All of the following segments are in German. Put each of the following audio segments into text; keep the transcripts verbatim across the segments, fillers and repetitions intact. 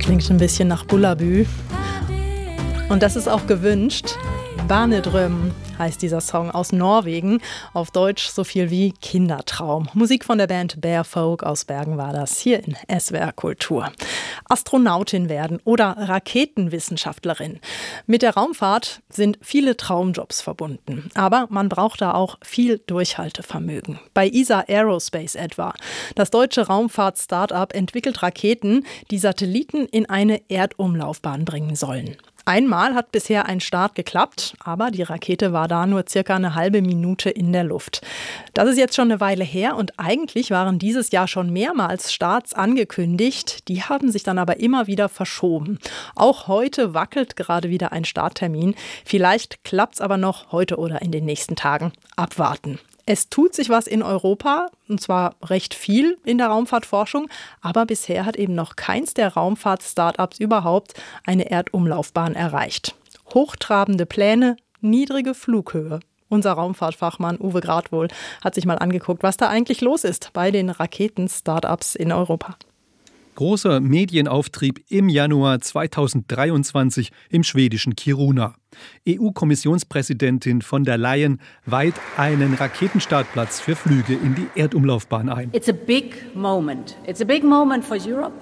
Klingt ein bisschen nach Bullabü. Und das ist auch gewünscht. Barnedröm heißt dieser Song aus Norwegen. Auf Deutsch so viel wie Kindertraum. Musik von der Band Bear Folk aus Bergen war das hier in S W R Kultur. Astronautin werden oder Raketenwissenschaftlerin. Mit der Raumfahrt sind viele Traumjobs verbunden. Aber man braucht da auch viel Durchhaltevermögen. Bei E S A Aerospace etwa. Das deutsche Raumfahrt-Startup entwickelt Raketen, die Satelliten in eine Erdumlaufbahn bringen sollen. Einmal hat bisher ein Start geklappt, aber die Rakete war da nur circa eine halbe Minute in der Luft. Das ist jetzt schon eine Weile her und eigentlich waren dieses Jahr schon mehrmals Starts angekündigt. Die haben sich dann aber immer wieder verschoben. Auch heute wackelt gerade wieder ein Starttermin. Vielleicht klappt es aber noch heute oder in den nächsten Tagen. Abwarten. Es tut sich was in Europa, und zwar recht viel in der Raumfahrtforschung, aber bisher hat eben noch keins der Raumfahrt-Startups überhaupt eine Erdumlaufbahn erreicht. Hochtrabende Pläne, niedrige Flughöhe. Unser Raumfahrtfachmann Uwe Gradwohl hat sich mal angeguckt, was da eigentlich los ist bei den Raketen-Startups in Europa. Großer Medienauftrieb im Januar zweitausenddreiundzwanzig im schwedischen Kiruna. E U-Kommissionspräsidentin von der Leyen weiht einen Raketenstartplatz für Flüge in die Erdumlaufbahn ein. It's a big moment. It's a big moment for Europe.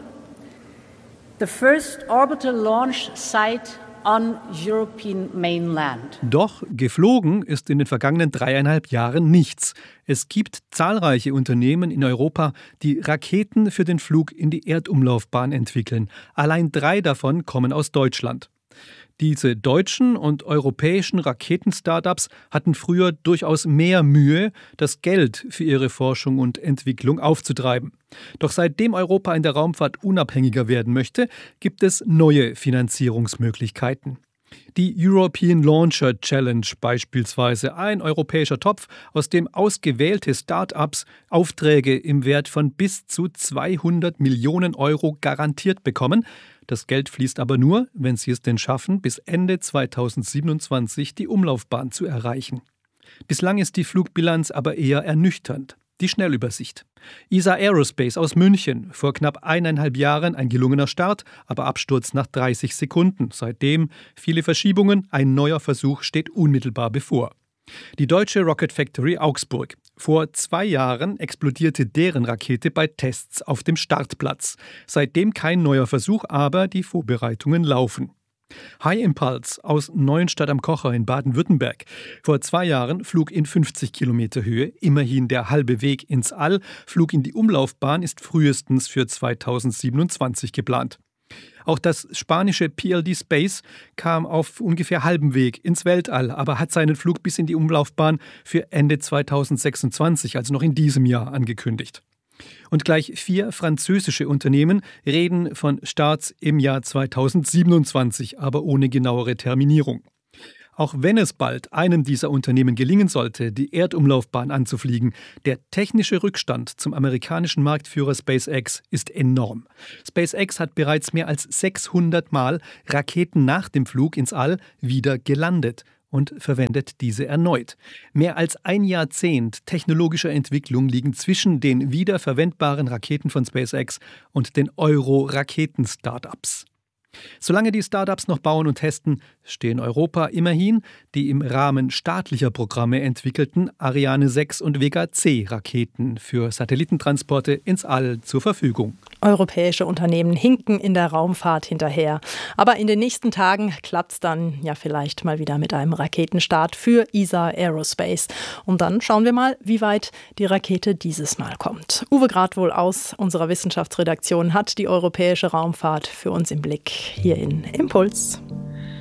The first orbital launch site on European mainland. Doch geflogen ist in den vergangenen dreieinhalb Jahren nichts. Es gibt zahlreiche Unternehmen in Europa, die Raketen für den Flug in die Erdumlaufbahn entwickeln. Allein drei davon kommen aus Deutschland. Diese deutschen und europäischen Raketen-Startups hatten früher durchaus mehr Mühe, das Geld für ihre Forschung und Entwicklung aufzutreiben. Doch seitdem Europa in der Raumfahrt unabhängiger werden möchte, gibt es neue Finanzierungsmöglichkeiten. Die European Launcher Challenge beispielsweise, ein europäischer Topf, aus dem ausgewählte Start-ups Aufträge im Wert von bis zu zweihundert Millionen Euro garantiert bekommen. Das Geld fließt aber nur, wenn sie es denn schaffen, bis Ende zweitausendsiebenundzwanzig die Umlaufbahn zu erreichen. Bislang ist die Flugbilanz aber eher ernüchternd. Die Schnellübersicht. E S A Aerospace aus München. Vor knapp eineinhalb Jahren ein gelungener Start, aber Absturz nach dreißig Sekunden. Seitdem viele Verschiebungen, ein neuer Versuch steht unmittelbar bevor. Die deutsche Rocket Factory Augsburg. Vor zwei Jahren explodierte deren Rakete bei Tests auf dem Startplatz. Seitdem kein neuer Versuch, aber die Vorbereitungen laufen. High Impulse aus Neuenstadt am Kocher in Baden-Württemberg. Vor zwei Jahren Flug in fünfzig Kilometer Höhe, immerhin der halbe Weg ins All. Flug in die Umlaufbahn ist frühestens für zweitausendsiebenundzwanzig geplant. Auch das spanische P L D Space kam auf ungefähr halbem Weg ins Weltall, aber hat seinen Flug bis in die Umlaufbahn für Ende zweitausendsechsundzwanzig, also noch in diesem Jahr, angekündigt. Und gleich vier französische Unternehmen reden von Starts im Jahr zweitausendsiebenundzwanzig, aber ohne genauere Terminierung. Auch wenn es bald einem dieser Unternehmen gelingen sollte, die Erdumlaufbahn anzufliegen, der technische Rückstand zum amerikanischen Marktführer SpaceX ist enorm. SpaceX hat bereits mehr als sechshundert Mal Raketen nach dem Flug ins All wieder gelandet und verwendet diese erneut. Mehr als ein Jahrzehnt technologischer Entwicklung liegen zwischen den wiederverwendbaren Raketen von SpaceX und den Euro-Raketen-Startups. Solange die Startups noch bauen und testen, stehen Europa immerhin die im Rahmen staatlicher Programme entwickelten Ariane sechs und Vega C Raketen für Satellitentransporte ins All zur Verfügung. Europäische Unternehmen hinken in der Raumfahrt hinterher. Aber in den nächsten Tagen klappt es dann ja vielleicht mal wieder mit einem Raketenstart für E S A Aerospace. Und dann schauen wir mal, wie weit die Rakete dieses Mal kommt. Uwe Gradwohl aus unserer Wissenschaftsredaktion hat die europäische Raumfahrt für uns im Blick hier in Impuls.